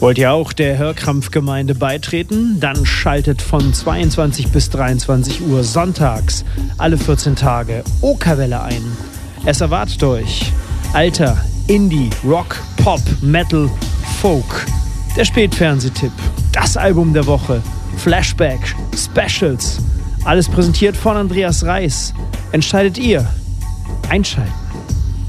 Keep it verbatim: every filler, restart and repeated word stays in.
Wollt ihr auch der Hörkrampfgemeinde beitreten? Dann schaltet von zweiundzwanzig bis dreiundzwanzig Uhr sonntags alle vierzehn Tage Okerwelle ein. Es erwartet euch alter Indie, Rock, Pop, Metal, Folk. Der Spätfernsehtipp, das Album der Woche, Flashback, Specials. Alles präsentiert von Andreas Reis. Entscheidet ihr. Einschalten.